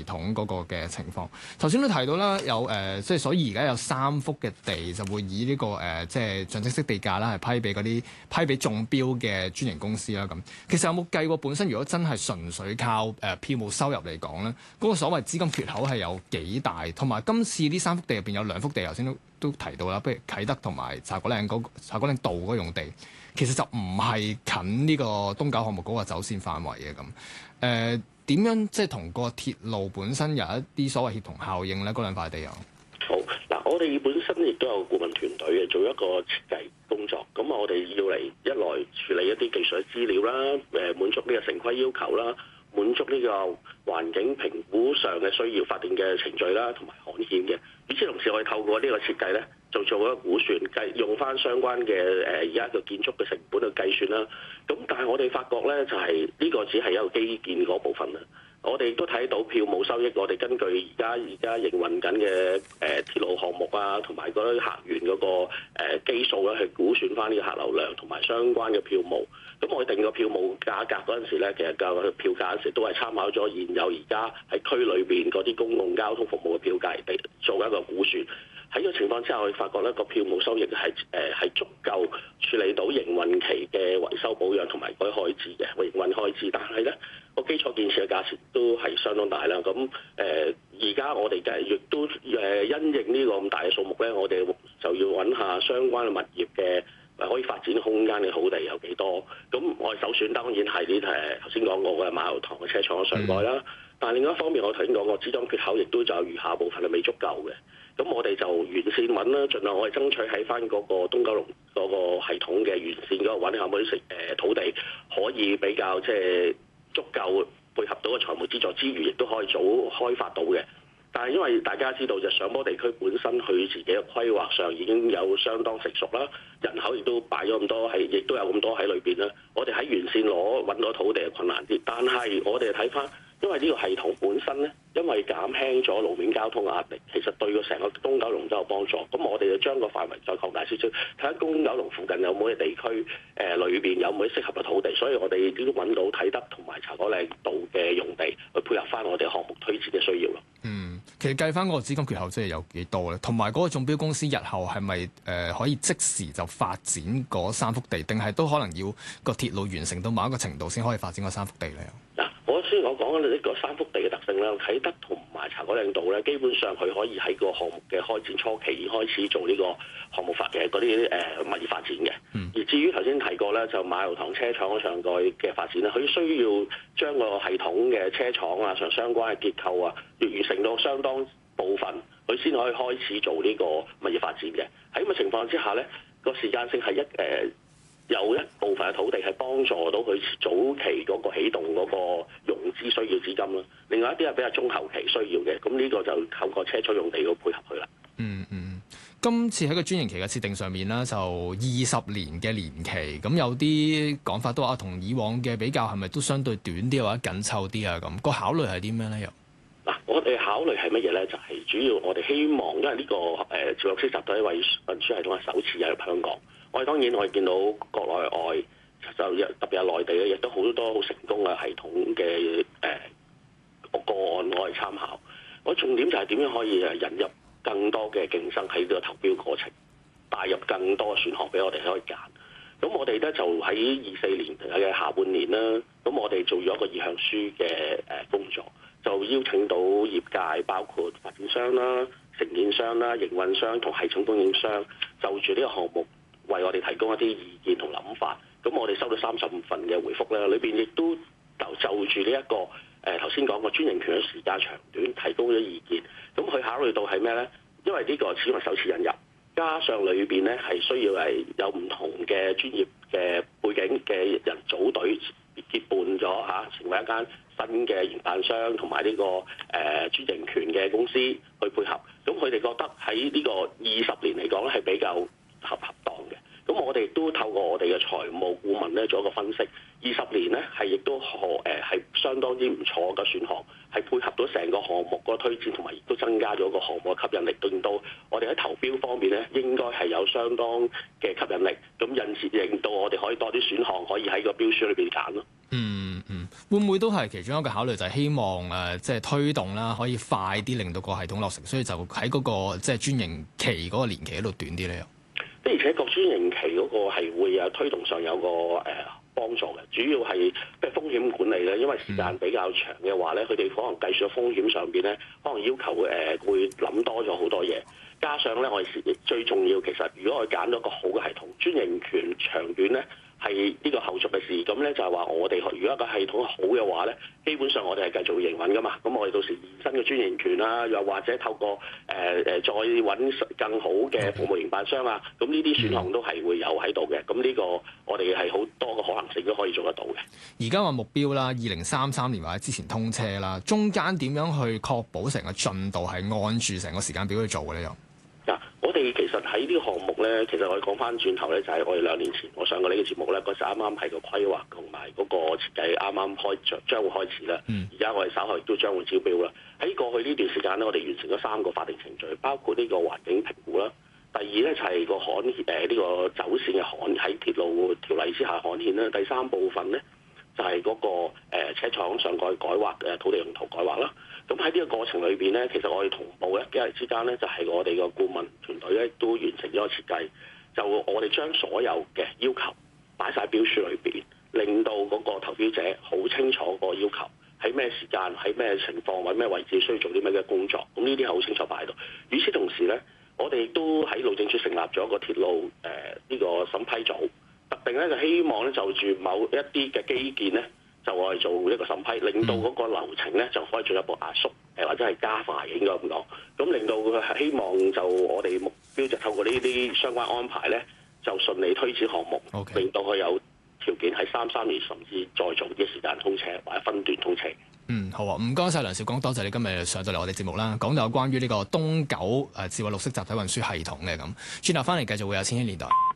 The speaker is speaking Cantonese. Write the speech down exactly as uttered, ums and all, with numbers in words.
統嗰個嘅情況。頭先都提到啦，有誒、呃，即係所以而家有三幅嘅地就會以呢、這個誒、呃，即係象徵式地價啦，係批俾嗰啲批俾中標嘅專營公司啦。咁其實有冇計過本身如果真係純粹靠誒、呃、票務收入嚟講咧，嗰、那個所謂資金缺口係有幾大？同埋今次呢三幅地入邊有兩幅地，頭先都都提到啦，不如啟德同埋茶果嶺嗰茶果嶺道嗰用地，其實就唔係近呢個東九項目嗰個走線範圍嘅咁。誒點、呃、樣即係同個鐵路本身有一啲所謂協同效應咧？嗰兩塊地有好嗱，我哋本身亦都有顧問團隊嘅，做一個設計工作。咁我哋要嚟一來處理一啲技術嘅資料啦，誒滿足呢個城規要求啦，滿足呢個環境評估上嘅需要、法定嘅程序啦，同埋罕見嘅。與此同時，我哋透過呢個設計咧，就做一個估算，計用翻相關嘅誒而家嘅建築嘅成本去計算啦。咁但係我哋發覺咧，就係、是、呢個只係一個基建嗰部分啦。我哋都睇到票務收益，我哋根據而家而家營運緊嘅誒鐵路項目啊，同埋嗰啲客源嗰、那個誒、呃、基數咧，去估算翻呢個客流量同埋相關嘅票務。咁我哋定個票務價格嗰陣時咧，其實個票價嗰時都係參考咗現有而家喺區裏邊嗰啲公共交通服務嘅票價嚟做一個估算。喺呢個情況之下，我哋發覺咧個票務收益係誒係足夠處理到營運期嘅維修保養同埋嗰啲開支嘅營運開支，但係咧個基礎建設嘅價錢都係相當大啦。咁誒而家我哋嘅亦都誒因應呢個咁大嘅數目咧，我哋就要揾下相關嘅物業嘅可以發展空間嘅土地有幾多。咁我哋首選當然係呢誒頭先講過嘅馬油塘嘅車廠嘅上蓋啦。嗯、但係另一方面，我頭先講過資金缺口，亦都就有餘下部分係未足夠嘅。咁我哋就完善揾啦，盡量我哋爭取喺翻嗰個東九龍嗰個系統嘅完善嗰個揾下冇啲食誒土地，可以比較即係足夠配合到個財務資助之餘，亦都可以早開發到嘅。但係因為大家知道就上坡地區本身佢自己嘅規劃上已經有相當成熟啦，人口亦都擺咗咁多，係亦都有咁多喺裏邊啦。我哋喺完善攞揾到土地係困難啲，但係我哋睇翻。因為呢個系統本身咧，因為減輕咗路面交通壓力，其實對個成個東九龍都有幫助。咁我哋就將個範圍再擴大少少，睇下東九龍附近有冇啲地區誒裏邊有冇啲適合嘅土地。所以我哋亦都揾到啟德同埋茶果嶺道嘅用地去配合翻我哋項目推薦嘅需要咯。嗯， 其實計翻嗰個資金缺口即係有幾多咧？同埋嗰個中標公司日後係咪誒可以即時就發展嗰三幅地，定係都可能要個鐵路完成到某一個程度先可以發展嗰三幅地咧？ 嗱，我先我講呢個三幅地嘅特性啦，啟德同埋茶果嶺道咧，基本上佢可以喺個項目嘅開展初期開始做呢個項目發嘅嗰啲誒物業發展嘅。嗯、而至於頭先提過咧，就馬油塘車廠嗰上蓋嘅發展咧，佢需要將個系統嘅車廠啊，上相關嘅結構啊，要完成到相當部分，佢先可以開始做呢個物業發展嘅。喺咁嘅情況之下咧，個時間性係一誒。呃有一部分嘅土地係幫助到佢早期嗰個起動嗰個融資需要資金啦，另外一啲係比較中後期需要嘅，咁呢個就透過車廠用地去配合佢啦。 嗯嗯，今次喺個專營期嘅設定上面啦，就二十年嘅年期，咁有啲講法都話同以往嘅比較係咪都相對短啲或者緊湊啲啊？咁個考慮係啲咩咧？又嗱， 我哋考慮係乜嘢咧？就係、是、主要我哋希望，因為呢、這個誒接駁式集體運輸系統係首次引入香港。我哋當然我哋見到國內外就特別係內地咧，亦都好多好成功嘅系統嘅誒、呃、個案，我哋參考。我重點就係點樣可以誒引入更多嘅競爭喺呢個投標過程，帶入更多嘅選項俾我哋可以揀。咁我哋咧就喺二四年嘅下半年啦，咁我哋做咗一個意向書嘅誒工作，就邀請到業界包括發展商啦、承建商啦、營運商同系統供應商，就住呢個項目，為我哋提供一啲意見同諗法，咁我哋收到三十五份嘅回覆咧，裏邊亦都就就住呢一個誒頭先講個專營權嘅時間長短，提供咗意見。咁佢考慮到係咩咧？因為呢個始終係首次引入，加上裏邊咧係需要係有唔同嘅專業嘅背景嘅人組隊結伴咗嚇，成為一間新嘅營辦商同埋呢個誒、呃、專營權嘅公司去配合。咁佢哋覺得喺呢個二十年嚟講咧係比較合合當嘅，咁我哋都透過我哋嘅財務顧問咧做一個分析，二十年咧係亦都可誒係相當之唔錯嘅選項，係配合到成個項目個推薦，同埋亦都增加咗個項目嘅吸引力，令到我哋喺投標方面咧應該係有相當嘅吸引力，咁因此令到我哋可以多啲選項可以喺個標書裏邊揀咯。 嗯嗯，會唔會都係其中一個考慮，就係希望誒、呃、即係推動啦，可以快啲令到個系統落成，所以就喺嗰、那個即係專營期嗰個年期喺度短啲咧。 的而且確專營期嗰個係會有推動上有個誒、呃、幫助嘅，主要係即係風險管理咧，因為時間比較長嘅話咧，佢哋、嗯、可能計算嘅風險上邊咧，可能要求誒、呃、會諗多咗好多嘢。加上咧，我哋最重要其實，如果我哋揀咗個好嘅系統，專營權長短咧係呢個後續嘅事。咁咧就係話我哋如果個系統好嘅話咧，基本上我哋係繼續營運噶嘛。咁我哋到時延伸嘅專營權啦，又或者透過誒誒、呃、再揾更好嘅服務營辦商啊，咁呢啲選項都係會有喺度嘅。咁呢個我哋係好多個可能性都可以做得到嘅。 而家話目標啦，二零三三年或者之前通車啦，中間點樣去確保成個進度係按住成個時間表去做嘅咧？又？ 嗱，我哋其實喺呢個項目咧，其實我哋講翻轉頭咧，就係我哋兩年前我上過呢個節目咧，嗰時啱啱係個規劃同埋嗰個設計啱啱開將將會開始啦。而家我哋稍後亦都將會招標啦。喺過去呢段時間咧，我哋完成咗三個法定程序，包括呢個環境評估啦。第二咧就係個刊誒呢個走線嘅刊喺鐵路條例之下刊憲啦。第三部分咧就係嗰個誒車廠上蓋改劃嘅土地用途改劃啦。咁喺呢個過程裏邊咧，其實我哋同步咧幾日之間咧，就係我哋個顧問團隊咧都完成咗個設計，就我哋將所有嘅要求擺晒標書裏邊，令到嗰個投標者好清楚個要求喺咩時間、喺咩情況、或者咩位置需要做啲咩嘅工作。咁呢啲係好清楚擺喺度。與此同時咧，我哋都喺路政署成立咗個鐵路誒呢、呃這個審批組，特定咧就希望咧就住某一啲嘅基建咧。就我哋做一個審批，令到嗰個流程咧就可以進一步壓縮，誒或者係加快嘅應該咁講。咁令到佢希望就我哋目標就透過呢啲相關安排咧，就順利推展項目，Okay. 令到佢有條件喺三三年甚至再早啲時間通車或者分段通車。 嗯，好啊，唔該晒梁兆廣，多謝你今日上到嚟我哋節目啦，講到有關於呢個東九誒智慧綠色集體運輸系統嘅咁，轉頭翻嚟繼續會有千禧年代。